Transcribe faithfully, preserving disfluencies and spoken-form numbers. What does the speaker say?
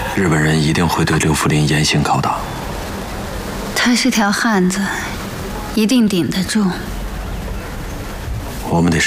日本人一定会对刘福林严刑拷打。 他是条汉子，一定顶得住。 我们得